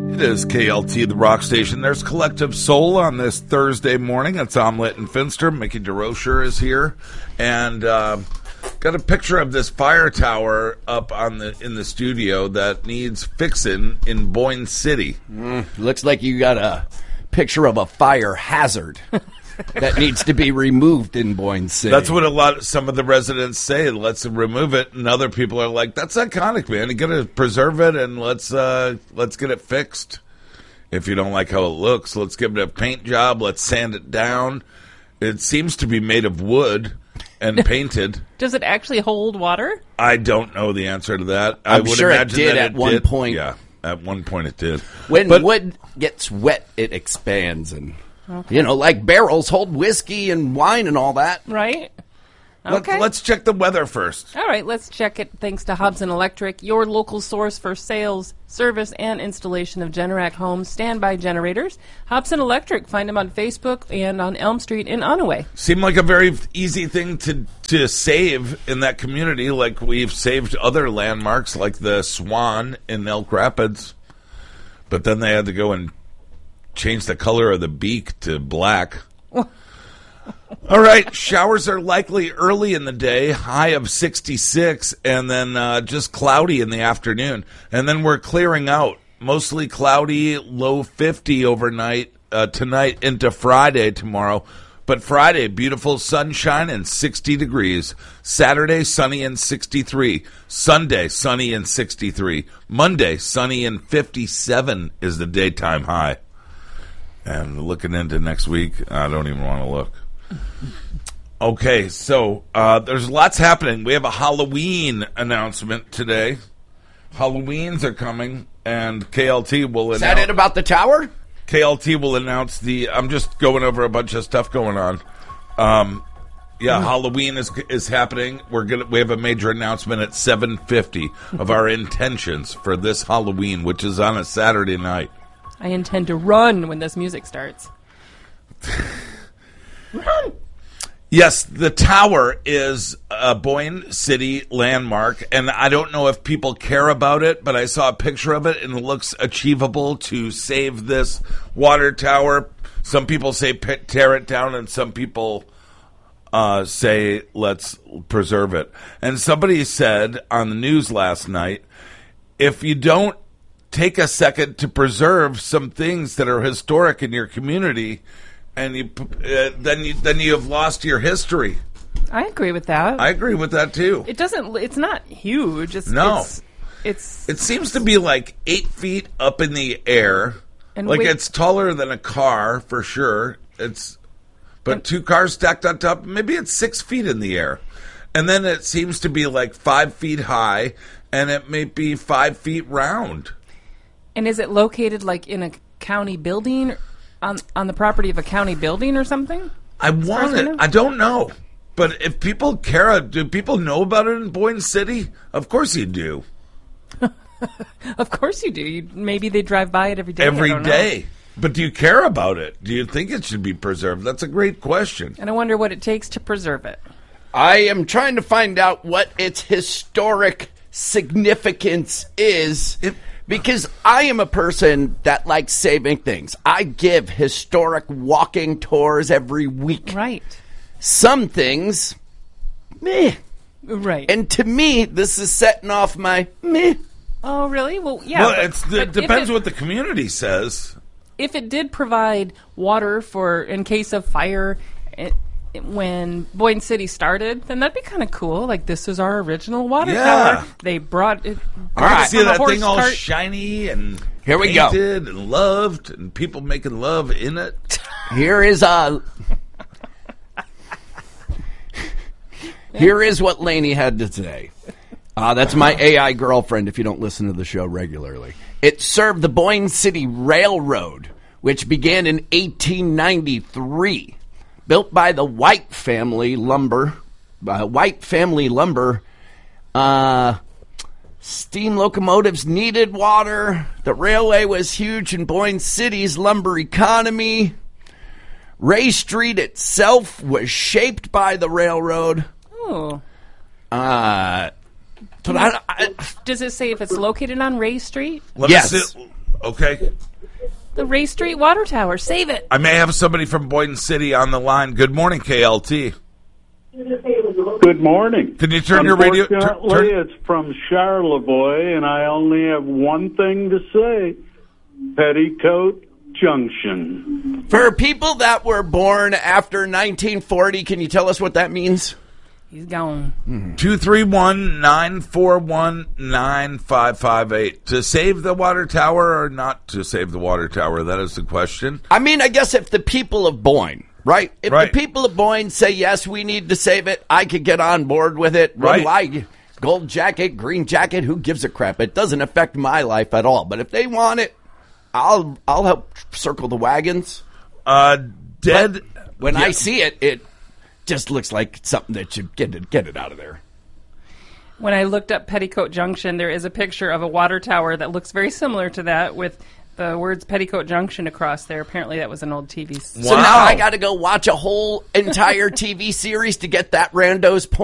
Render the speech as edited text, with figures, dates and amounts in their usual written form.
It is KLT, the rock station. There's Collective Soul on this Thursday morning. It's Omelette and Finster. Mickey DeRocher is here. And got a picture of this fire tower up in the studio that needs fixing in Boyne City. Looks like you got a picture of a fire hazard that needs to be removed in Boyne City. That's what some of the residents say. Let's remove it, and other people are like, "That's iconic, man. You got to preserve it, and let's get it fixed. If you don't like how it looks, let's give it a paint job. Let's sand it down. It seems to be made of wood and painted. Does it actually hold water? I don't know the answer to that. I'm I would sure imagine it did that at one point. Yeah, at one point it did. When wood gets wet, it expands, and like barrels hold whiskey and wine and all that. Right. Okay. Let's check the weather first. All right, let's check it thanks to Hobson Electric, your local source for sales, service, and installation of Generac home standby generators. Hobson Electric, find them on Facebook and on Elm Street in Onaway. Seemed like a very easy thing to save in that community, like we've saved other landmarks like the Swan in Elk Rapids. But then they had to go and change the color of the beak to black. All right, showers are likely early in the day, high of 66, and then just cloudy in the afternoon. And then we're clearing out, mostly cloudy, low 50 overnight tonight into Friday tomorrow. But Friday, beautiful sunshine and 60 degrees. Saturday, sunny and 63. Sunday, sunny and 63. Monday, sunny and 57 is the daytime high. And looking into next week, I don't even want to look. Okay, so there's lots happening. We have a Halloween announcement today. Halloweens are coming, and KLT will announce... Is that it about the tower? KLT will announce I'm just going over a bunch of stuff going on. Halloween is happening. We have a major announcement at 7:50 of our intentions for this Halloween, which is on a Saturday night. I intend to run when this music starts. Run! Yes, the tower is a Boyne City landmark, and I don't know if people care about it, but I saw a picture of it, and it looks achievable to save this water tower. Some people say tear it down, and some people say let's preserve it. And somebody said on the news last night, if you don't take a second to preserve some things that are historic in your community, and then you have lost your history. I agree with that. I agree with that too. It's not huge. It seems to be like 8 feet up in the air. And it's taller than a car for sure. But 2 cars stacked on top. Maybe it's 6 feet in the air, and then it seems to be like 5 feet high, and it may be 5 feet round. And is it located like in a county building? On the property of a county building or something? I don't know. But if people care, do people know about it in Boyne City? Of course you do. Of course you do. Maybe they drive by it every day. Every day. But do you care about it? Do you think it should be preserved? That's a great question. And I wonder what it takes to preserve it. I am trying to find out what its historic significance is. Because I am a person that likes saving things. I give historic walking tours every week. Right. Some things, meh. Right. And to me, this is setting off my meh. Oh, really? Well, yeah. Well, it depends what the community says. If it did provide water in case of fire when Boyne City started, then that'd be kind of cool. Like, this is our original water tower. They brought it. All right, see that thing all shiny and here we go, painted and loved, and people making love in it. Here is what Lainey had to say. That's my AI girlfriend. If you don't listen to the show regularly, it served the Boyne City Railroad, which began in 1893. Built by the White Family Lumber. Steam locomotives needed water. The railway was huge in Boyne City's lumber economy. Ray Street itself was shaped by the railroad. Oh. But does it say if it's located on Ray Street? Yes. Okay. The Ray Street Water Tower. Save it. I may have somebody from Boynton City on the line. Good morning, KLT. Good morning. Can you turn your radio? Unfortunately, it's from Charlevoix, and I only have one thing to say. Petticoat Junction. For people that were born after 1940, can you tell us what that means? He's gone. 231-941-9558. To save the water tower or not to save the water tower? That is the question. I mean, I guess if the people of Boyne, right? If Right. the people of Boyne say, yes, we need to save it, I could get on board with it. Right. Why? Gold jacket, green jacket, who gives a crap? It doesn't affect my life at all. But if they want it, I'll help circle the wagons. Dead. When Yeah. I see it, it just looks like something that should get it out of there. When I looked up Petticoat Junction, there is a picture of a water tower that looks very similar to that with the words Petticoat Junction across there. Apparently that was an old TV. So now I got to go watch a whole entire TV series to get that rando's point.